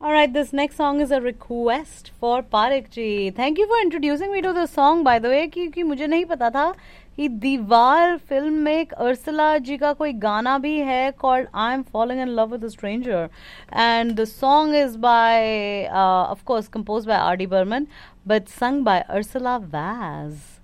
Alright, this next song is a request for Parik ji. Thank you for introducing me to the song, by the way, क्योंकि मुझे नहीं पता था कि दीवार फिल्म में एक अर्सला जी का कोई गाना भी है called I'm Falling in Love with a Stranger, and the song is by of course composed by R.D. Burman but sung by Ursula Vaz.